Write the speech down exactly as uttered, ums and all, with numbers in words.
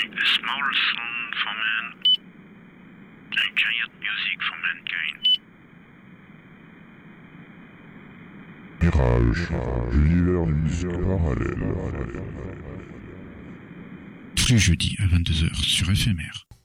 A small song for man, a giant music for mankind. Mirage, l'univers musical parallèle. Tous les jeudis à vingt-deux heures sur F M R.